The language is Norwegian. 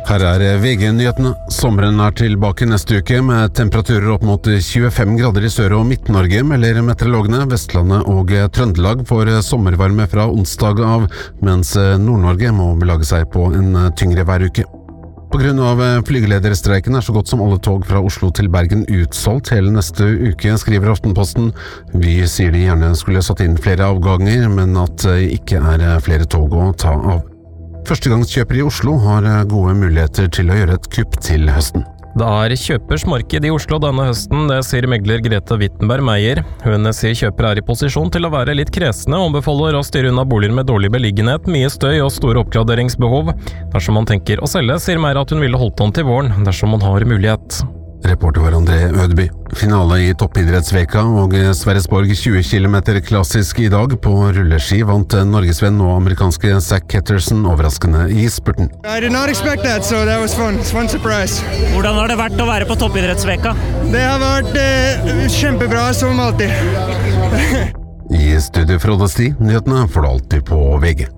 Her VG-nyhetene. Sommeren tilbake neste uke med temperaturer opp mot 25 grader i Sør- og Midt-Norge, melder meteorologene. Vestlandet og Trøndelag får sommervarme fra onsdag av, mens Nord-Norge må belage seg på en tyngre væruke. På grunn av flygelederstreiken så godt som alle tog fra Oslo til Bergen utsolgt hele neste uke, skriver Aftenposten. Vi sier de gjerne skulle satt inn flere avganger, men at det ikke flere tog å ta av. Førstegangskjøpere i Oslo har gode muligheter til å gjøre et kupp til høsten. Det kjøpers marked i Oslo denne høsten, det sier megler Grete Wittenberg Meyer. Hun sier kjøpere i posisjon til å være litt kresne og anbefaler å styre unna boliger med dårlig beliggenhet, mye støy og store oppgraderingsbehov. Dersom man tenker å selge, sier Meyer at hun ville holdt an til våren, dersom man har mulighet. Reporter var André Ødeby. Finale i toppidrettsveka og Sverresborg 20 km klassisk i dag. På rulleski vant norgesvenn og amerikanske Zach Ketterson overraskende i spurten. I did not expect that, so that was fun. It's fun surprise. Hvordan har det vært å være på toppidrettsveka? Det har vært kjempebra som alltid. I studio Frode Sti, nyhetene får du alltid på VG.